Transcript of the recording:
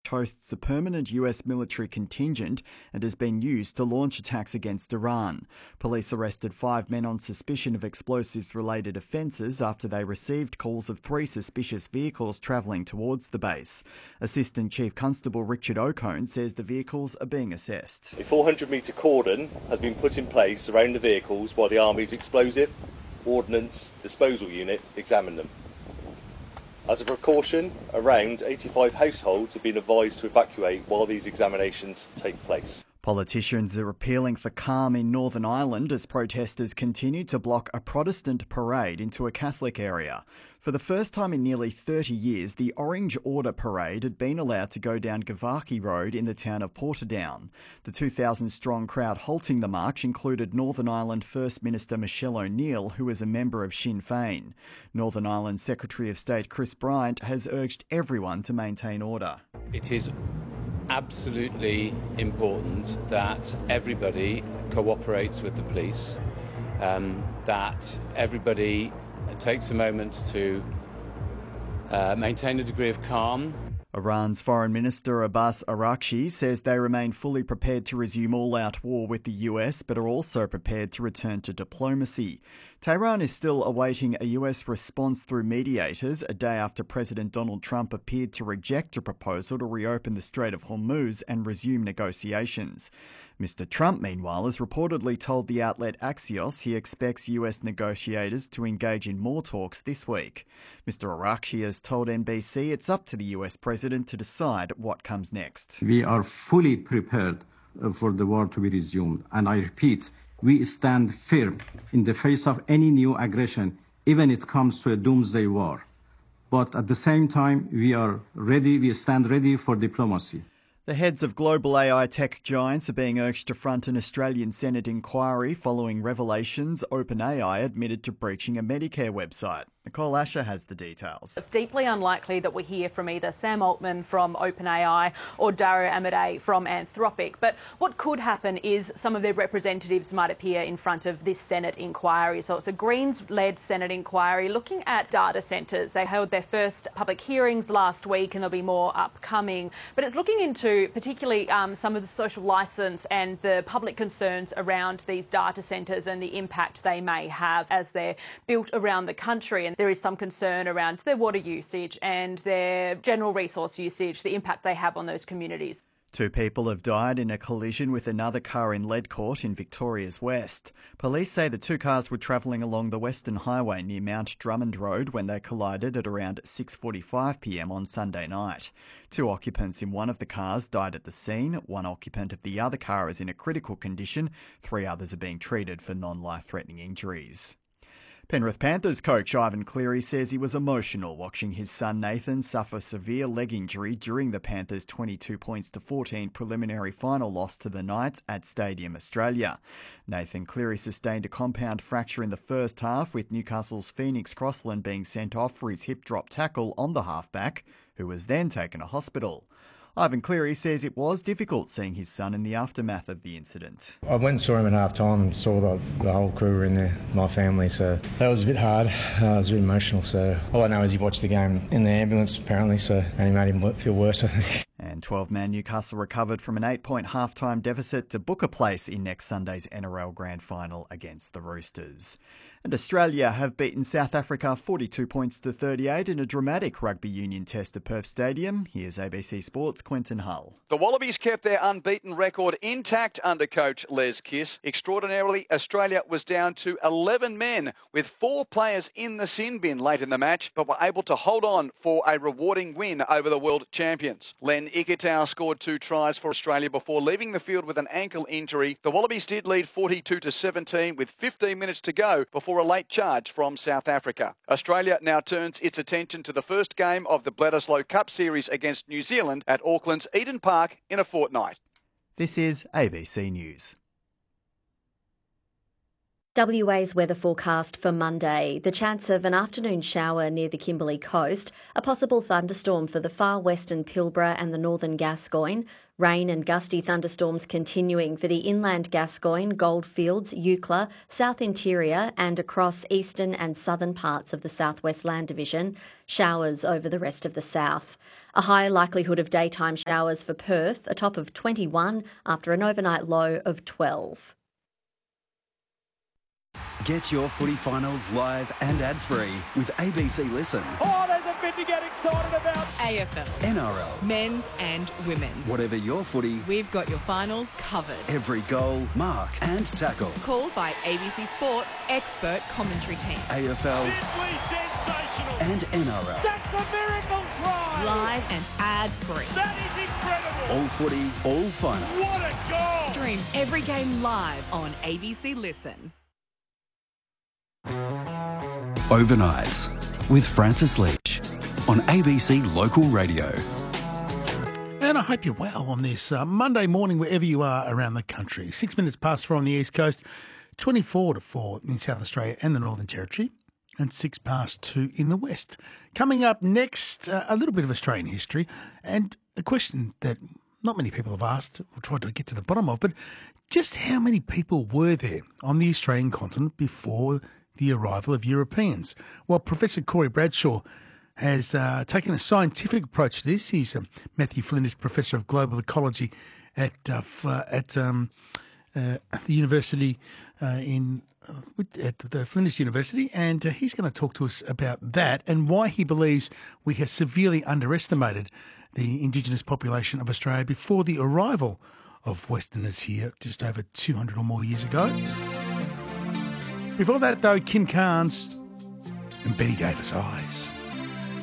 hosts a permanent US military contingent and has been used to launch attacks against Iran. Police arrested 5 men on suspicion of explosives-related offences after they received calls of 3 suspicious vehicles travelling towards the base. Assistant Chief Constable Richard O'Cone says the vehicles are being assessed. A 400-metre cordon has been put in place around the vehicles while the Army's explosive ordnance disposal unit examine them. As a precaution, around 85 households have been advised to evacuate while these examinations take place. Politicians are appealing for calm in Northern Ireland as protesters continue to block a Protestant parade into a Catholic area. For the first time in nearly 30 years, the Orange Order parade had been allowed to go down Gavaki Road in the town of Portadown. The 2,000-strong crowd halting the march included Northern Ireland First Minister Michelle O'Neill, who is a member of Sinn Féin. Northern Ireland Secretary of State Chris Bryant has urged everyone to maintain order. It is absolutely important that everybody cooperates with the police, that everybody takes a moment to maintain a degree of calm. Iran's Foreign Minister Abbas Araghchi says they remain fully prepared to resume all-out war with the US, but are also prepared to return to diplomacy. Tehran is still awaiting a US response through mediators, a day after President Donald Trump appeared to reject a proposal to reopen the Strait of Hormuz and resume negotiations. Mr. Trump, meanwhile, has reportedly told the outlet Axios he expects US negotiators to engage in more talks this week. Mr. Araghchi has told NBC it's up to the US president to decide what comes next. We are fully prepared for the war to be resumed. And I repeat, we stand firm in the face of any new aggression, even if it comes to a doomsday war. But at the same time, we stand ready for diplomacy. The heads of global AI tech giants are being urged to front an Australian Senate inquiry following revelations OpenAI admitted to breaching a Medicare website. Nicole Asher has the details. It's deeply unlikely that we hear from either Sam Altman from OpenAI or Dario Amodei from Anthropic. But what could happen is some of their representatives might appear in front of this Senate inquiry. So it's a Greens-led Senate inquiry looking at data centres. They held their first public hearings last week and there'll be more upcoming. But it's looking into particularly some of the social licence and the public concerns around these data centres and the impact they may have as they're built around the country. And there is some concern around their water usage and their general resource usage, the impact they have on those communities. 2 people have died in a collision with another car in Ledcourt in Victoria's West. Police say the 2 cars were travelling along the Western Highway near Mount Drummond Road when they collided at around 6:45 p.m. on Sunday night. 2 occupants in one of the cars died at the scene. 1 occupant of the other car is in a critical condition. 3 others are being treated for non-life-threatening injuries. Penrith Panthers coach Ivan Cleary says he was emotional watching his son Nathan suffer severe leg injury during the Panthers' 22-14 preliminary final loss to the Knights at Stadium Australia. Nathan Cleary sustained a compound fracture in the first half, with Newcastle's Phoenix Crossland being sent off for his hip drop tackle on the halfback, who was then taken to hospital. Ivan Cleary says it was difficult seeing his son in the aftermath of the incident. I went and saw him at half-time and saw the whole crew were in there, my family, so that was a bit hard. It was a bit emotional, so all I know is he watched the game in the ambulance apparently, and he made him feel worse, I think. And 12-man Newcastle recovered from an 8-point half-time deficit to book a place in next Sunday's NRL Grand Final against the Roosters. And Australia have beaten South Africa 42 points to 38 in a dramatic rugby union test at Perth Stadium. Here's ABC Sports' Quentin Hull. The Wallabies kept their unbeaten record intact under coach Les Kiss. Extraordinarily, Australia was down to 11 men with 4 players in the sin bin late in the match, but were able to hold on for a rewarding win over the world champions. Len Ikitau scored 2 tries for Australia before leaving the field with an ankle injury. The Wallabies did lead 42-17 with 15 minutes to go before a late charge from South Africa. Australia now turns its attention to the first game of the Bledisloe Cup Series against New Zealand at Auckland's Eden Park in a fortnight. This is ABC News. WA's weather forecast for Monday. The chance of an afternoon shower near the Kimberley coast, a possible thunderstorm for the far western Pilbara and the northern Gascoyne, rain and gusty thunderstorms continuing for the inland Gascoyne, Goldfields, Eucla, South Interior and across eastern and southern parts of the South West Land Division, showers over the rest of the south. A high likelihood of daytime showers for Perth, a top of 21 after an overnight low of 12. Get your footy finals live and ad-free with ABC Listen. Oh, there's a bit to get excited about. AFL, NRL, men's and women's. Whatever your footy, we've got your finals covered. Every goal, mark and tackle. Called by ABC Sports expert commentary team. AFL. Simply sensational. And NRL. That's a miracle try. Live and ad-free. That is incredible. All footy, all finals. What a goal. Stream every game live on ABC Listen. Overnights with Francis Leach on ABC Local Radio. And I hope you're well on this Monday morning, wherever you are around the country. 6 minutes past 4 on the East Coast, 24 to 4 in South Australia and the Northern Territory, and 6 past 2 in the West. Coming up next, a little bit of Australian history and a question that not many people have asked or tried to get to the bottom of, but just how many people were there on the Australian continent before the arrival of Europeans? Well, Professor Corey Bradshaw has taken a scientific approach to this. He's Matthew Flinders Professor of Global Ecology at the university at the Flinders University, and he's going to talk to us about that and why he believes we have severely underestimated the Indigenous population of Australia before the arrival of Westerners here just over 200 or more years ago. Before that, though, Kim Carnes and Betty Davis Eyes.